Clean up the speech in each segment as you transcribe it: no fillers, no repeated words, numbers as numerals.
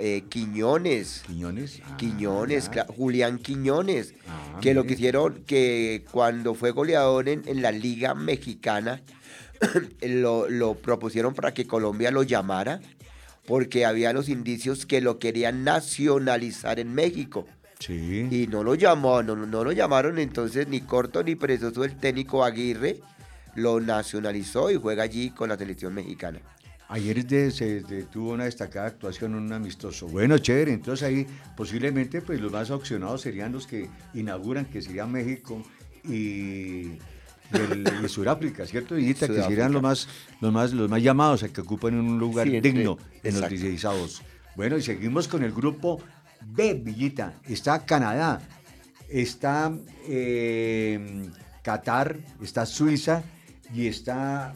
Quiñones. ¿Quiñones? Quiñones, Ya. Julián Quiñones, que lo que Mire. hicieron, que cuando fue goleador en la Liga Mexicana, lo propusieron para que Colombia lo llamara, porque había los indicios que lo querían nacionalizar en México. Sí. Y no lo llamó, no lo llamaron, entonces ni corto ni perezoso el técnico Aguirre lo nacionalizó y juega allí con la selección mexicana. Ayer tuvo una destacada actuación en un amistoso. Bueno, chévere. Entonces ahí posiblemente pues los más opcionados serían los que inauguran, que serían México y Sudáfrica, ¿cierto, Villita? Que serían los más llamados a que ocupen un lugar Sí, digno en los exacto. 16avos. Bueno, y seguimos con el grupo B, Villita. Está Canadá, está Qatar, está Suiza y está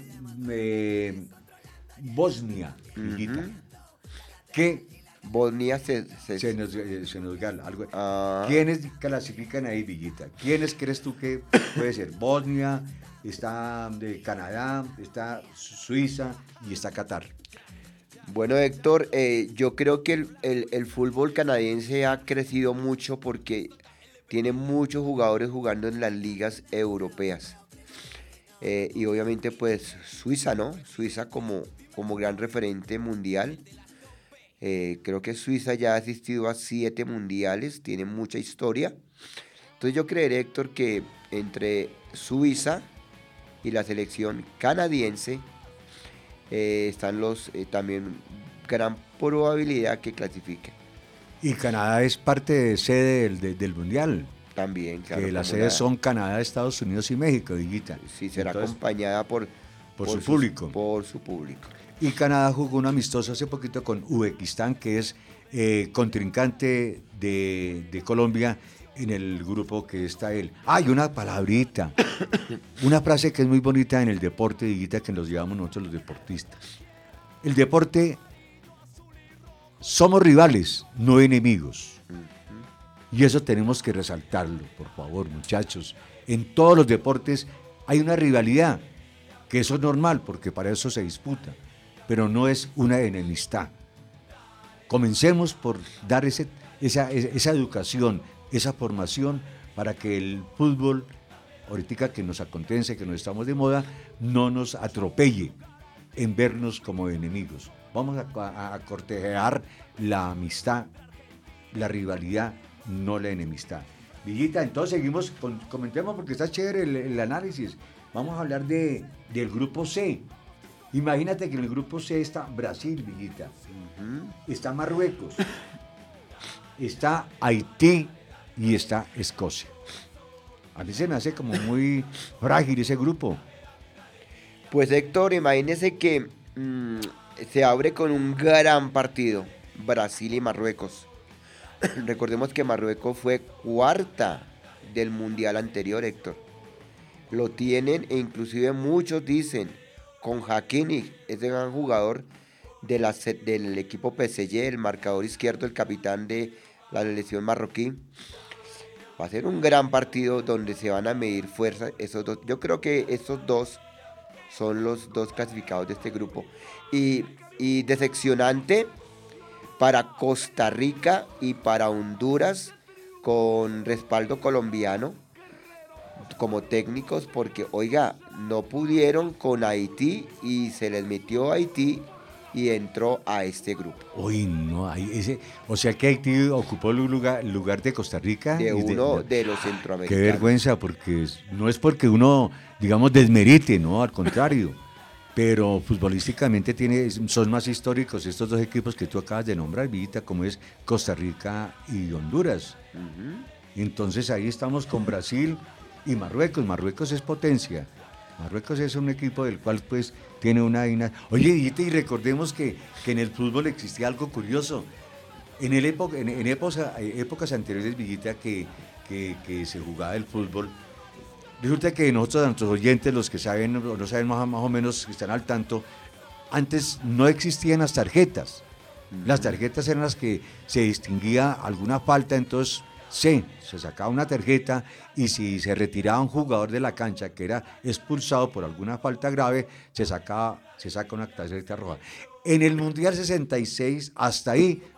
Bosnia, Villita. Ujú. ¿Qué Bosnia se nos gana algo? ah, ¿Quiénes clasifican ahí, Villita? ¿Quiénes crees tú que puede ser? Bosnia, está de Canadá, está Suiza y está Qatar. Bueno, Héctor, yo creo que el fútbol canadiense ha crecido mucho porque tiene muchos jugadores jugando en las ligas europeas. Y obviamente pues Suiza, ¿no? Suiza como gran referente mundial. Creo que Suiza ya ha asistido a 7 mundiales, tiene mucha historia. Entonces yo creeré, Héctor, que entre Suiza y la selección canadiense están los también gran probabilidad que clasifiquen. Y Canadá es parte de sede del Mundial, También, claro, que las como sedes son Canadá, Estados Unidos y México, Villita. sí, será Entonces, acompañada por su público. Por su público. Y Canadá jugó un amistoso hace poquito con Uzbekistán, que es contrincante de Colombia en el grupo que está él. Hay una palabrita, una frase que es muy bonita en el deporte, Villita, que nos llevamos nosotros los deportistas. El deporte, somos rivales, no enemigos. Y eso tenemos que resaltarlo, por favor, muchachos. En todos los deportes hay una rivalidad, que eso es normal, porque para eso se disputa, pero no es una enemistad. Comencemos por dar esa educación, esa formación, para que el fútbol, ahorita que nos acontece, que nos estamos de moda, no nos atropelle en vernos como enemigos. Vamos a cortejar la amistad, la rivalidad, no la enemistad. Villita, entonces seguimos, comentemos porque está chévere el análisis. Vamos a hablar del grupo C. Imagínate que en el grupo C está Brasil, Villita, está Marruecos, está Haití y está Escocia. A mí se me hace como muy frágil ese grupo. Pues Héctor, imagínese que se abre con un gran partido, Brasil y Marruecos. Recordemos que Marruecos fue cuarta del mundial anterior, Héctor. Lo tienen e inclusive muchos dicen con Hakimi, ese gran jugador del equipo PSG, el marcador izquierdo, el capitán de la selección marroquí. Va a ser un gran partido donde se van a medir fuerzas esos dos. Yo creo que esos dos son los dos clasificados de este grupo. Y decepcionante para Costa Rica y para Honduras con respaldo colombiano como técnicos, porque oiga, no pudieron con Haití y se les metió Haití y entró a este grupo. Uy, no, o sea que Haití ocupó el lugar de Costa Rica. De uno de los Qué centroamericanos. vergüenza, porque no es porque uno, digamos, desmerite, no, al contrario. Pero futbolísticamente son más históricos estos dos equipos que tú acabas de nombrar, Villita, como es Costa Rica y Honduras. Entonces ahí estamos con Brasil y Marruecos. Marruecos es potencia. Marruecos es un equipo del cual pues tiene una... Oye, Villita, y recordemos que en el fútbol existía algo curioso. En épocas anteriores, Villita, que se jugaba el fútbol, resulta que nosotros, nuestros oyentes, los que saben o no saben más o menos, que están al tanto, antes no existían las tarjetas. Las tarjetas eran las que se distinguía alguna falta, entonces se sacaba una tarjeta y si se retiraba un jugador de la cancha que era expulsado por alguna falta grave, se saca una tarjeta roja. En el Mundial 66, hasta ahí